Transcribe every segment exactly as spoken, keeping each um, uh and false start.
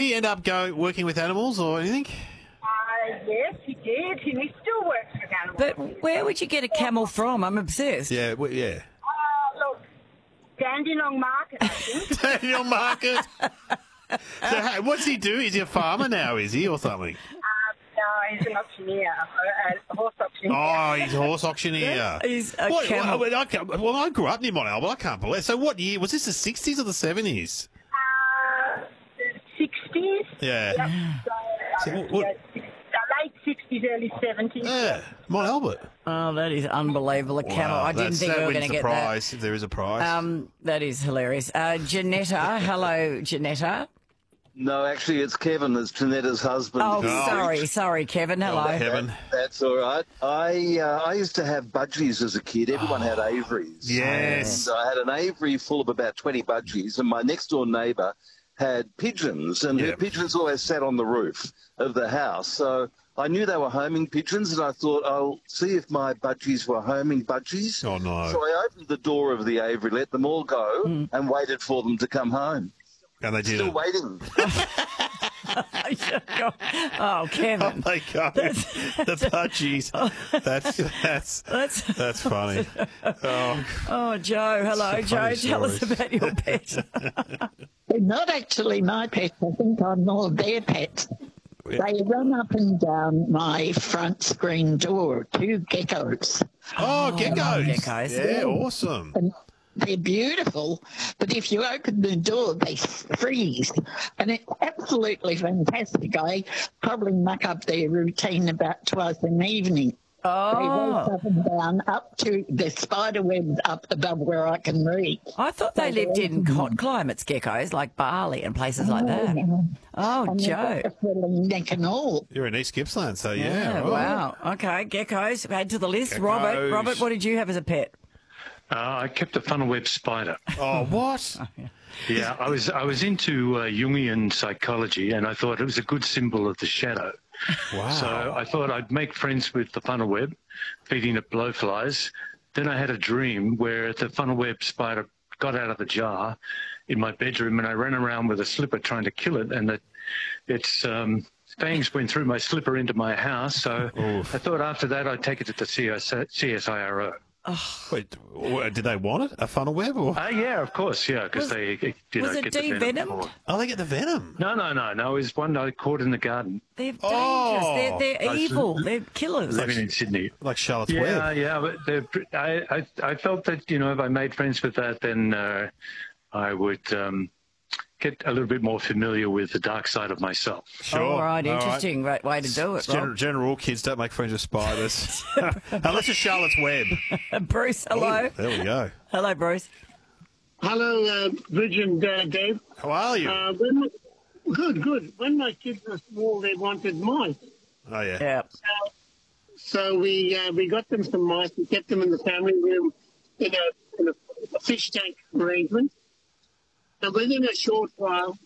he end up going working with animals or anything? Uh, yes, he did, and he still works with animals. But where would you get a camel from? I'm obsessed. Yeah, well, yeah. Uh, look, Dandenong Market, I think. Daniel Market. So, hey, what's he do? Is he a farmer now, is he, or something? Uh, no, he's an auctioneer, a, a horse auctioneer. Oh, he's a horse auctioneer. He's a What- camel. well, I, can't- well, I grew up near Mont Albert. I can't believe. So, what year was this? The sixties or the seventies? Uh, sixties. Yeah. Yep. So, So uh, what- what- yeah, late sixties, early seventies. Yeah, Mont Albert. Oh, that is unbelievable. A camel. Wow, I didn't that's- think that we were wins going to the get prize if there is a prize. that. Um, that is hilarious. Uh, Janetta. Hello, Janetta. No, actually, it's Kevin, it's Janetta's husband. Oh, Oh. sorry. Sorry, Kevin. Hello. Oh, Kevin. That's all right. I uh, I used to have budgies as a kid. Everyone had Averys. Yes. And I had an Avery full of about twenty budgies, and my next door neighbour had pigeons, and Yeah. her pigeons always sat on the roof of the house. So I knew they were homing pigeons, and I thought, I'll see if my budgies were homing budgies. Oh, no. So I opened the door of the Avery, let them all go, Mm. and waited for them to come home. And they did Still it. waiting. Oh, Kevin. Oh, my God. The budgies. That's, that's, That's, that's funny. Oh, oh, Joe. Hello, Some Joe. funny Tell us stories. about your pet. They're not actually my pets. I think I'm more their pets. They run up and down my front screen door, two geckos. oh geckos. geckos. Yeah, awesome. And they're beautiful, but if you open the door, they freeze. And it's absolutely fantastic. I probably muck up their routine about twice an evening. They Oh, race up and down up to the spider webs up above where I can reach. I thought they lived in hot climates, geckos, like Bali and places like that. Oh, And they've Joe. got a thrilling neck and all. You're in East Gippsland, so yeah. Yeah, right. wow. Okay, geckos. Add to the list. Robert, Geckos. Robert, what did you have as a pet? Uh, I kept a funnel web spider. Oh, what? Yeah, I was I was into uh, Jungian psychology, and I thought it was a good symbol of the shadow. Wow. So I thought I'd make friends with the funnel web, feeding it blowflies. Then I had a dream where the funnel web spider got out of the jar in my bedroom, and I ran around with a slipper trying to kill it, and it, its um, fangs went through my slipper into my house. So Oof. I thought after that I'd take it to the C S I R O. Wait, w- did they want it? A funnel web? Or? Ah, yeah, of course, yeah, because they, you know, was it get the venom. de-venomed? for- Oh, they get the venom. No, no, no, no. It was one I caught in the garden, They're dangerous. Oh. they're they're I- evil. They're killers. living in Sydney. Like Charlotte's Yeah, Web. yeah. But they're pre- I, I, I felt that, you know, if I made friends with that, then uh, I would um, get a little bit more familiar with the dark side of myself. Sure. All right, All right. interesting. Right way to do it, General, Rob. general rule, kids don't make friends with spiders. Unless it's Charlotte's Web. Bruce, hello. Ooh, there we go. Hello, Bruce. Hello, uh, Bridge and uh, Dave. How are you? Uh, when my, good, good. When my kids were small, they wanted mice. oh, yeah. Yeah. So we uh, we got them some mice. We kept them in the family room in a, in a fish tank arrangement. And within a short while,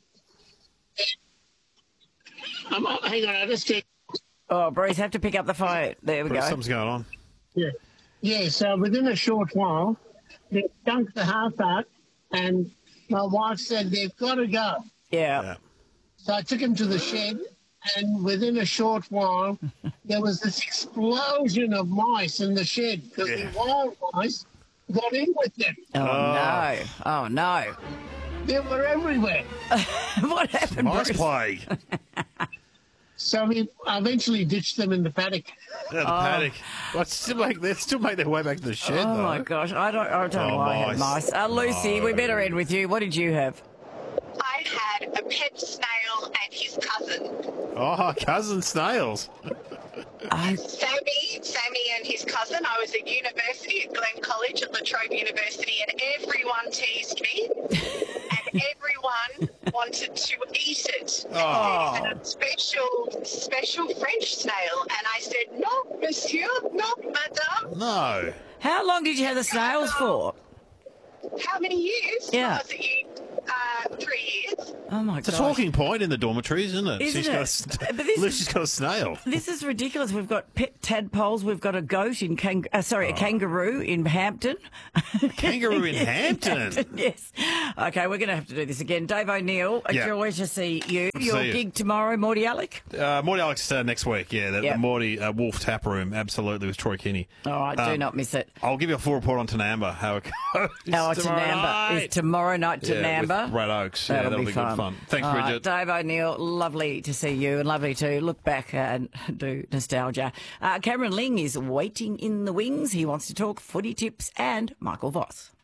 um, oh, hang on, I just checked. Oh, Bruce, have to pick up the phone. There we go. Something's going on. Yeah. Yeah, so within a short while, they stunk the house out, and my wife said, they've got to go. Yeah. Yeah. So I took him to the shed, and within a short while, there was this explosion of mice in the shed because Yeah. the wild mice got in with them. Oh, no. Oh, no. They were everywhere. What happened, Mice Bruce? plague. So we eventually ditched them in the paddock. Yeah, the paddock. Well, it's still make, they still make their way back to the shed, Oh, though. my gosh. I don't, I don't know Oh, why I had mice. mice. Uh, Lucy, No. we better end with you. What did you have? I had a pet snail and his cousin. Oh, cousin snails. I, Sammy, Sammy and his cousin. I was at university at Glen College at La Trobe University, and everyone teased me, and everyone wanted to eat it. Oh. And they had a special, special French snail, and I said, "No, monsieur, no, madame." No. how long did you have the snails for? How many years? Yeah. Was it you? uh, three years. Oh, my It's a God. talking point in the dormitories, isn't it? Isn't she's it? Got a, st- But this- Lucy's got a snail. This is ridiculous. We've got pet tadpoles. We've got a goat in Kang- uh, sorry, a kangaroo in Hampton. Kangaroo in Hampton? Yes. Okay, we're going to have to do this again. Dave O'Neill, a Yeah. joy to see you. Good to Your see you. gig tomorrow, Morty Alec. Uh, Morty Alex uh, next week, yeah. The, Yep. the Morty uh, Wolf Tap Room, absolutely, with Troy Kinney. All right, do Um, not miss it. I'll give you a full report on Tanamba, how it goes. Oh, tomorrow Tanamba night. is tomorrow night. Yeah, Tanamba. with Red Oaks. Yeah, That'll, that'll be, be fun. good fun. Thanks, All right, Bridget. Dave O'Neill, lovely to see you and lovely to look back and do nostalgia. Uh, Cameron Ling is waiting in the wings. He wants to talk footy tips and Michael Voss.